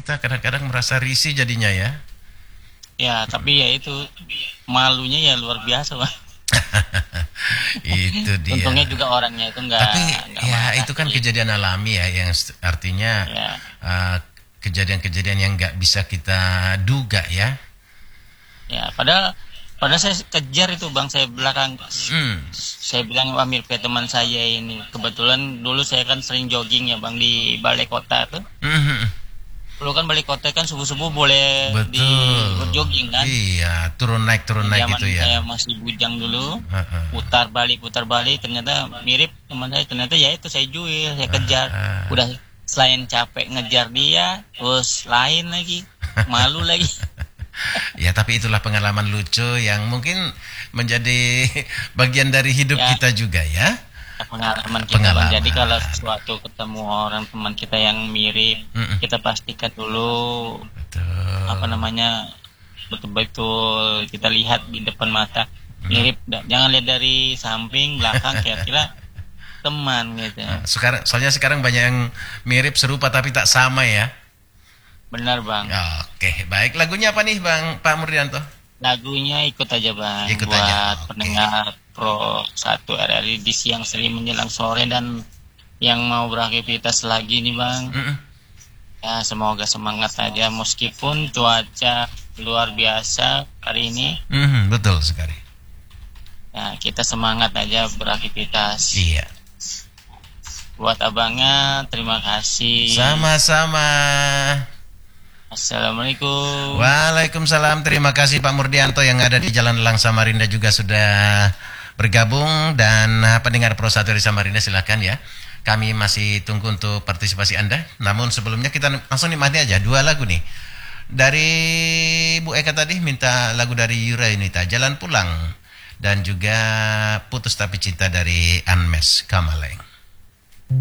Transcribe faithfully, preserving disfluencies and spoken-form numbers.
kita kadang-kadang merasa risih jadinya ya. Ya, tapi ya itu malunya ya luar biasa, Bang. Itu dia. Untungnya juga orangnya itu enggak Tapi enggak ya marah itu kan sih. kejadian alami ya, yang st- artinya Ya, uh, kejadian-kejadian yang nggak bisa kita duga ya. ya, padahal padahal saya kejar itu, Bang, saya belakang. Hmm. Saya bilang, wah, mirip kayak teman saya ini. Kebetulan dulu saya kan sering jogging ya, Bang, di balai kota tuh. Mhm. Dulu kan balai kota kan subuh-subuh boleh di Betul. berjogging kan. Iya, turun naik turun naik Zaman gitu saya ya. masih bujang dulu, Heeh. putar balik putar balik, ternyata mirip teman saya. Ternyata ya itu saya jual, saya kejar. Ah. Udah selain capek ngejar dia, terus lain lagi, malu lagi. Ya, tapi itulah pengalaman lucu yang mungkin menjadi bagian dari hidup Ya, kita juga ya. pengalaman kita, Bang. Jadi kalau Pengalaman. sesuatu ketemu orang teman kita yang mirip, Mm-mm. kita pastikan dulu apa Betul. namanya, betul-betul kita lihat di depan mata mirip. Da- jangan lihat dari samping belakang kira-kira teman gitu. Nah, sekarang soalnya sekarang banyak yang mirip serupa tapi tak sama ya. Benar, Bang. Oke, baik. Lagunya apa nih Bang Pak Murdianto? Lagunya ikut aja, Bang, Ikut buat aja. Oke. pendengar Pro satu R R I di siang seri menjelang sore dan yang mau beraktivitas lagi nih, Bang. Mm-mm. Ya, semoga semangat aja meskipun cuaca luar biasa hari ini. Mhm, betul sekali. Ya, kita semangat aja beraktivitas. Iya. Buat abangnya, terima kasih. Sama-sama. Assalamualaikum. Waalaikumsalam. Terima kasih Pak Murdianto yang ada di Jalan Elang Samarinda juga sudah bergabung, dan uh, pendengar Pro satu dari Samarinda silakan ya. Kami masih tunggu untuk partisipasi Anda. Namun sebelumnya kita langsung nikmati aja dua lagu nih. Dari Bu Eka tadi minta lagu dari Yura Yunita, Jalan Pulang, dan juga Putus Tapi Cinta dari Anmes Kamaleng.